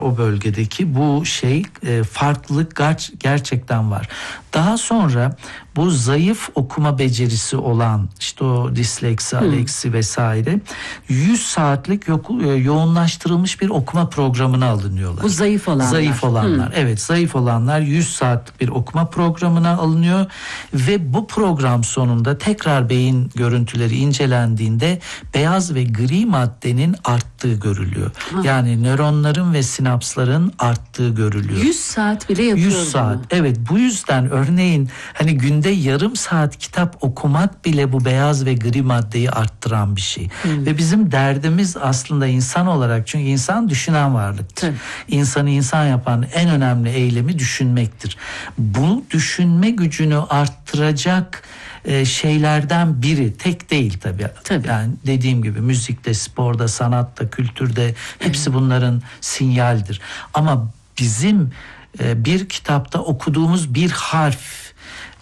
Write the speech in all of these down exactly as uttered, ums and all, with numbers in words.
O bölgedeki bu şey e, farklılık ger- gerçekten var. Daha sonra bu zayıf okuma becerisi olan işte o disleksi, Hmm. aleksi vesaire yüz saatlik yo- yoğunlaştırılmış bir okuma programına alınıyorlar. Bu zayıf olanlar. Zayıf olanlar. Hmm. Evet, zayıf olanlar yüz saatlik bir okuma programına alınıyor ve bu program sonunda tekrar beyin görüntüleri incelendiğinde beyaz ve gri maddenin arttığı görülüyor. Ha. Yani nöronların ve sinapsların arttığı görülüyor. yüz saat bile yapıyor. yüz saat. Bunu. Evet, bu yüzden örneğin hani günde yarım saat kitap okumak bile bu beyaz ve gri maddeyi arttıran bir şey. Hmm. Ve bizim derdimiz aslında insan olarak, çünkü insan düşünen varlıktır. Tabii. İnsanı insan yapan en önemli eylemi düşünmektir. Bu düşünme gücünü arttıracak e, şeylerden biri, tek değil tabii. Tabii. Yani dediğim gibi müzikte, sporda, sanatta, kültürde hepsi evet. bunların sinyaldir. Ama bizim e, bir kitapta okuduğumuz bir harf,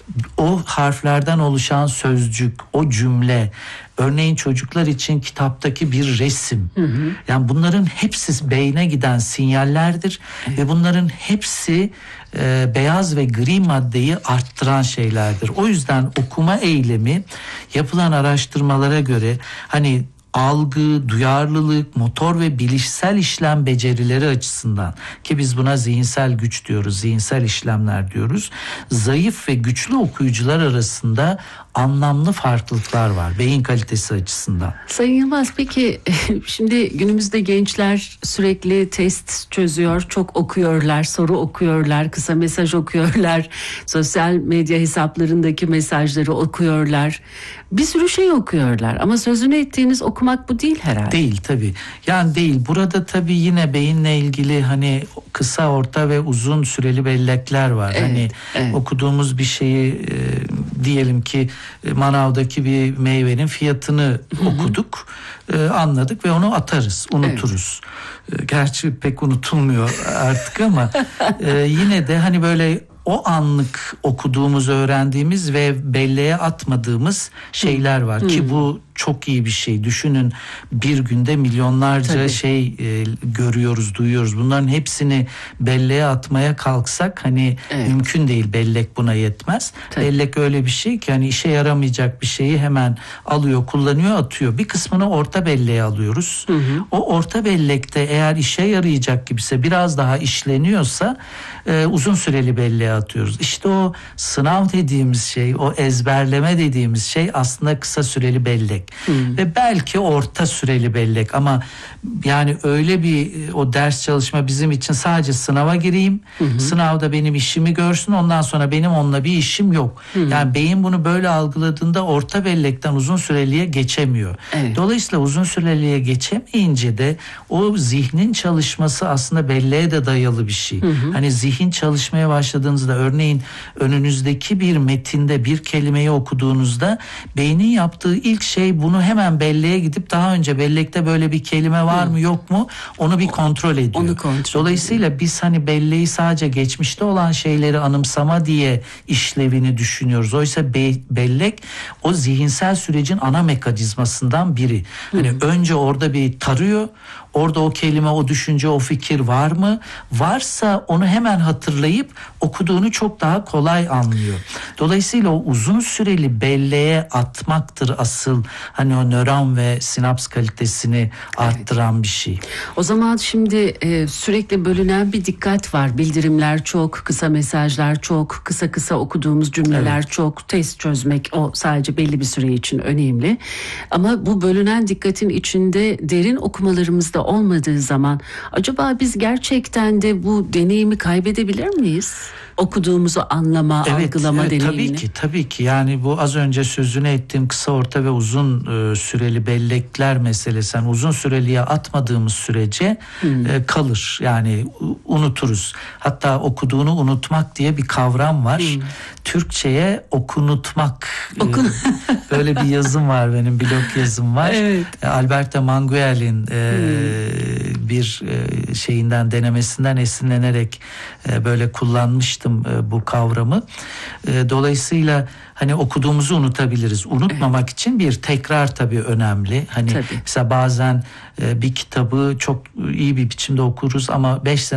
o harflerden oluşan sözcük, o cümle, örneğin çocuklar için kitaptaki bir resim. Hı hı. Yani bunların hepsi beyne giden sinyallerdir. Evet. Ve bunların hepsi e, beyaz ve gri maddeyi arttıran şeylerdir. O yüzden okuma eylemi yapılan araştırmalara göre hani algı, duyarlılık, motor ve bilişsel işlem becerileri açısından, ki biz buna zihinsel güç diyoruz, zihinsel işlemler diyoruz. Zayıf ve güçlü okuyucular arasında anlamlı farklılıklar var beyin kalitesi açısından. Sayın Yılmaz, peki şimdi günümüzde gençler sürekli test çözüyor, çok okuyorlar, soru okuyorlar, kısa mesaj okuyorlar, sosyal medya hesaplarındaki mesajları okuyorlar. Bir sürü şey okuyorlar ama sözünü ettiğiniz okumak bu değil herhalde. Değil tabii. Yani değil. Burada tabii yine beyinle ilgili hani kısa, orta ve uzun süreli bellekler var. Evet, hani evet. okuduğumuz bir şeyi e, diyelim ki e, manavdaki bir meyvenin fiyatını Hı-hı. okuduk, e, anladık ve onu atarız, unuturuz. Evet. E, gerçi pek unutulmuyor artık ama e, yine de hani böyle o anlık okuduğumuz, öğrendiğimiz ve belleğe atmadığımız şeyler var. Hı. Ki bu çok iyi bir şey. Düşünün, bir günde milyonlarca Tabii. şey e, görüyoruz, duyuyoruz. Bunların hepsini belleğe atmaya kalksak hani evet. mümkün değil. Bellek buna yetmez. Tabii. Bellek öyle bir şey ki hani işe yaramayacak bir şeyi hemen alıyor, kullanıyor, atıyor. Bir kısmını orta belleğe alıyoruz. Hı hı. O orta bellekte eğer işe yarayacak gibiyse, biraz daha işleniyorsa e, uzun süreli belleğe atıyoruz. İşte o sınav dediğimiz şey, o ezberleme dediğimiz şey aslında kısa süreli bellek. Hmm. Ve belki orta süreli bellek, ama yani öyle bir o ders çalışma bizim için sadece sınava gireyim, hmm. sınavda benim işimi görsün, ondan sonra benim onunla bir işim yok. Hmm. Yani beyin bunu böyle algıladığında orta bellekten uzun süreliye geçemiyor. Evet. Dolayısıyla uzun süreliye geçemeyince de o zihnin çalışması aslında belleğe de dayalı bir şey. Hmm. Hani zihin çalışmaya başladığınızda, örneğin önünüzdeki bir metinde bir kelimeyi okuduğunuzda beynin yaptığı ilk şey bunu hemen belleğe gidip daha önce bellekte böyle bir kelime var mı yok mu onu bir kontrol ediyor. Onu kontrol Dolayısıyla ediyor. Biz hani belleği sadece geçmişte olan şeyleri anımsama diye işlevini düşünüyoruz. Oysa be- bellek o zihinsel sürecin ana mekanizmasından biri. Hani Hı. önce orada bir tarıyor. Orada o kelime, o düşünce, o fikir var mı? Varsa onu hemen hatırlayıp okuduğunu çok daha kolay anlıyor. Dolayısıyla o uzun süreli belleğe atmaktır asıl hani o nöron ve sinaps kalitesini arttıran evet. bir şey. O zaman şimdi e, sürekli bölünen bir dikkat var. Bildirimler çok, kısa mesajlar çok, kısa kısa okuduğumuz cümleler evet. çok. Test çözmek o sadece belli bir süre için önemli. Ama bu bölünen dikkatin içinde derin okumalarımız da olmadığı zaman acaba biz gerçekten de bu deneyimi kaybedebilir miyiz? Okuduğumuzu anlama, evet, algılama evet, deneyimini. Tabii ki, tabii ki. Yani bu az önce sözünü ettiğim kısa, orta ve uzun e, süreli bellekler meselesi. Yani uzun süreliye atmadığımız sürece hmm. e, kalır. Yani unuturuz. Hatta okuduğunu unutmak diye bir kavram var. Hmm. Türkçe'ye okunutmak. Okun. e, böyle bir yazım var, benim blog yazım var. Evet. E, Alberto Manguel'in e, hmm. bir e, şeyinden, denemesinden esinlenerek e, böyle kullanmıştım bu kavramı. Dolayısıyla hani okuduğumuzu unutabiliriz. Unutmamak evet. için bir tekrar tabii önemli. Hani tabii. mesela bazen bir kitabı çok iyi bir biçimde okuruz ama beş sene